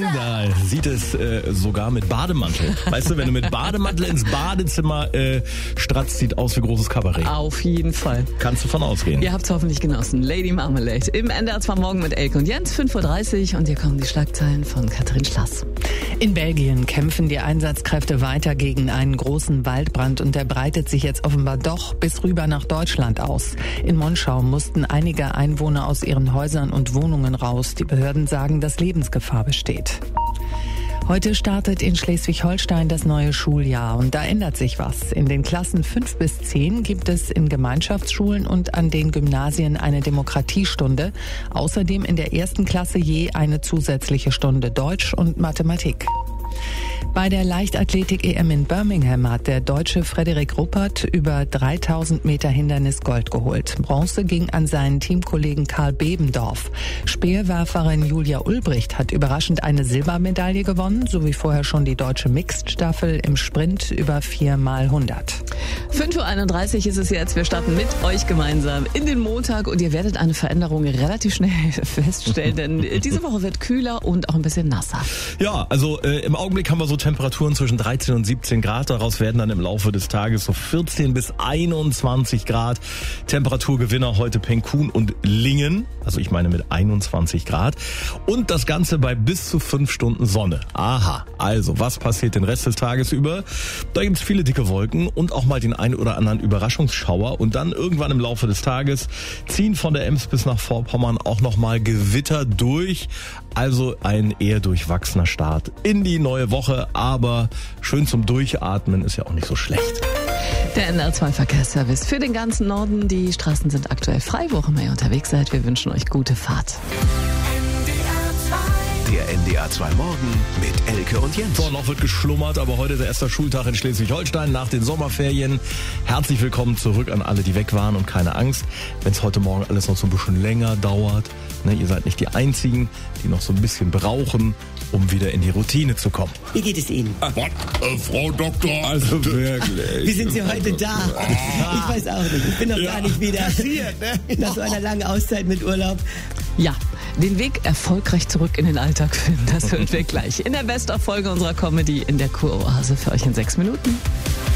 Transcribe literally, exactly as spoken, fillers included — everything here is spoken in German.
da sieht es äh, sogar mit Bademantel. Weißt du, wenn du mit Bademantel ins Badezimmer äh, stratzt, sieht aus wie großes Kabarett. Auf jeden Fall. Kannst du von ausgehen. Ihr habt es hoffentlich genossen. Lady Marmalade im N D R zwei Morgen mit Elke und Jens, fünf Uhr dreißig, und hier kommen die Schlagzeilen von Katrin Schlass. In Belgien kämpfen die Einsatzkräfte weiter gegen einen großen Waldbrand und der breitet sich jetzt offenbar doch bis rüber nach Deutschland aus. In Monschau mussten einige Einwohner aus ihren Häusern und Wohnungen raus. Die Behörden sagen, dass Lebensgefahr besteht. Heute startet in Schleswig-Holstein das neue Schuljahr und da ändert sich was. In den Klassen fünf bis zehn gibt es in Gemeinschaftsschulen und an den Gymnasien eine Demokratiestunde. Außerdem in der ersten Klasse je eine zusätzliche Stunde Deutsch und Mathematik. Bei der Leichtathletik-E M in Birmingham hat der Deutsche Frederik Ruppert über dreitausend Meter Hindernis Gold geholt. Bronze ging an seinen Teamkollegen Karl Bebendorf. Speerwerferin Julia Ulbricht hat überraschend eine Silbermedaille gewonnen, sowie vorher schon die deutsche Mixed-Staffel im Sprint über vier mal hundert. fünf Uhr einunddreißig ist es jetzt. Wir starten mit euch gemeinsam in den Montag und ihr werdet eine Veränderung relativ schnell feststellen, denn diese Woche wird kühler und auch ein bisschen nasser. Ja, also äh, im Augenblick haben wir so Temperaturen zwischen dreizehn und siebzehn Grad. Daraus werden dann im Laufe des Tages so vierzehn bis einundzwanzig Grad. Temperaturgewinner heute Penkun und Lingen. Also ich meine mit einundzwanzig Grad. Und das Ganze bei bis zu fünf Stunden Sonne. Aha, also was passiert den Rest des Tages über? Da gibt es viele dicke Wolken und auch mal den einen oder anderen Überraschungsschauer. Und dann irgendwann im Laufe des Tages ziehen von der Ems bis nach Vorpommern auch nochmal Gewitter durch. Also ein eher durchwachsener Start in die neue Woche. Aber schön zum Durchatmen ist ja auch nicht so schlecht. Der N D R zwei Verkehrsservice für den ganzen Norden. Die Straßen sind aktuell frei, wo auch immer ihr unterwegs seid. Wir wünschen euch gute Fahrt. Der N D R zwei Morgen mit Elke und Jens. So, noch wird geschlummert, aber heute ist der erste Schultag in Schleswig-Holstein nach den Sommerferien. Herzlich willkommen zurück an alle, die weg waren, und keine Angst, wenn es heute Morgen alles noch so ein bisschen länger dauert. Ne, ihr seid nicht die Einzigen, die noch so ein bisschen brauchen, um wieder in die Routine zu kommen. Wie geht es Ihnen? Was? Äh, Frau Doktor? Also wirklich. Wie sind Sie heute da? Ich weiß auch nicht. Ich bin noch Ja. gar nicht wieder nach so einer langen Auszeit mit Urlaub. Ja, den Weg erfolgreich zurück in den Alltag finden, das hören wir gleich in der Best-of-Folge unserer Comedy in der Kuroase für euch in sechs Minuten.